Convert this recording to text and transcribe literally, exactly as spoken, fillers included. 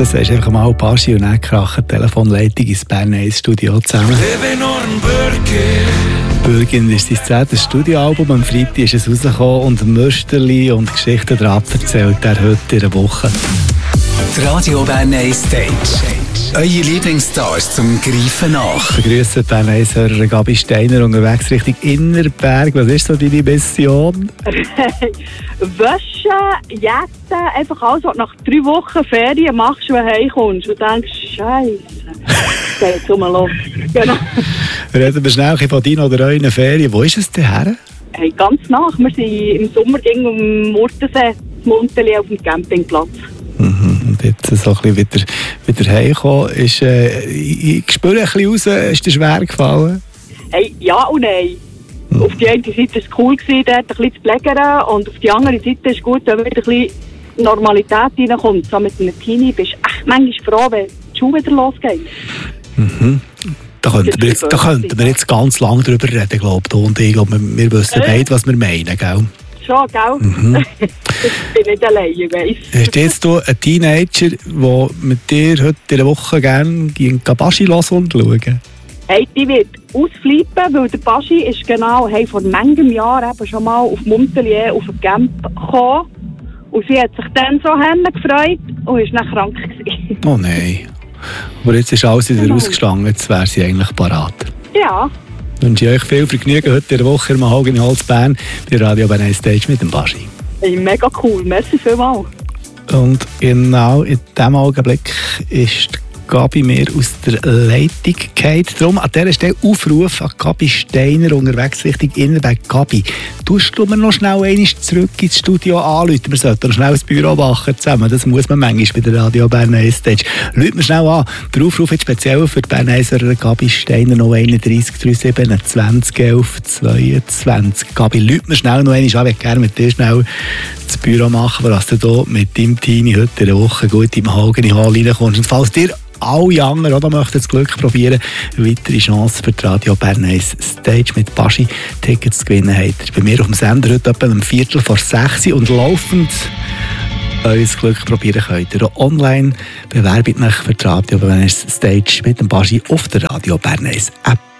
Das ist einfach mal Baschi und dann krachen die Telefonleitung ins Bern eins Studio zusammen. Bürgin ist sein zehntes Studioalbum. Am Freitag ist es rausgekommen und Müsterli und Geschichten drauf erzählt er heute in einer Woche. Die Radio Bern eins Stage. Eure Lieblingsstars zum Greifen nach. Begrüßen Bern eins-Hörer Gabi Steiner unterwegs Richtung Innerberg. Was ist so deine Mission? Waschen, jetten, einfach alles, was du nach drei Wochen Ferien machst, wenn du heimkommst und denkst, Scheiße, geht's um los. Genau. Reden wir schnell von deinen oder euren Ferien. Wo ist es denn her? Hey, ganz nach. Wir sind im Sommer ging um Murtensee, Monteli auf dem Campingplatz. Mhm. Und jetzt so ein bisschen wieder, wieder heimkommen. Ist, äh, ich, ich spüre ein bisschen raus, ist dir schwer gefallen? Hey, ja und nein. Mhm. Auf die eine Seite war es cool, dort ein bisschen zu pflegern, und auf die andere Seite ist es gut, wenn wieder ein bisschen Normalität reinkommt. So mit einem Teenie bist du echt manchmal froh, wenn die Schule wieder losgeht. Mhm. Da könnten, wir jetzt, da könnten wir jetzt ganz lange drüber reden, glaube ich. Und ich glaube, wir, wir wissen äh. beide, was wir meinen, gell? Schon, gell? Mhm. Ich bin nicht allein, ich weiss. Hast du jetzt einen Teenager, der mit dir heute in der Woche gerne gegen Baschi hören und schauen? Hey, die wird ausflippen, weil der Baschi ist genau hey, vor manchem Jahr eben schon mal auf Montelier auf ein Camp gekommen. Und sie hat sich dann so Hände gefreut und ist dann krank gewesen. Oh nein. Aber jetzt ist alles wieder genau ausgestanden, jetzt wäre sie eigentlich parat. Ja. Ich wünsche euch viel Vergnügen heute in der Woche im Mahogany Holz Bern bei Radio Bern eins Stage mit dem Baschi. Hey, mega cool, merci vielmals. Und genau in diesem Augenblick ist Gabi mir aus der Leitung gefallen. Darum an dieser Stelle Aufruf an Gabi Steiner unterwegs Richtung Innerberg. Gabi, tust du mir noch schnell einmal zurück ins Studio anrufen? Wir sollten noch schnell das Büro machen zusammen. Das muss man manchmal bei der Radio Bern eins Stage. Ruf mir schnell an. Der Aufruf ist speziell für die Bern eins-Hörer Gabi Steiner noch einunddreißig drei sieben zwanzig elf zweiundzwanzig. Gabi, ruf mir schnell noch einmal an. Ich würde gerne mit dir schnell das Büro machen, was du hier mit deinem Teenie heute in der Woche gut im Mahogany Hall reinkommst. Und falls dir alle anderen oder möchten das Glück probieren, eine weitere Chance für die Radio Bern eins Stage mit Baschi Tickets zu gewinnen habt ihr bei mir auf dem Sender heute etwa um Viertel vor sechs und laufend euer Glück probieren könnt ihr auch online. Bewerbt euch für die Radio Bern eins Stage mit dem Baschi auf der Radio Bern eins App.